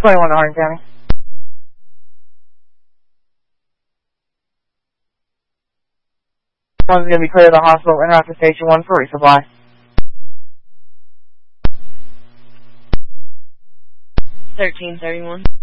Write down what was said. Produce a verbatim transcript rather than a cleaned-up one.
twenty-one to Hardin County. One's going to be clear to the hospital and out to station one for resupply. thirteen thirty-one.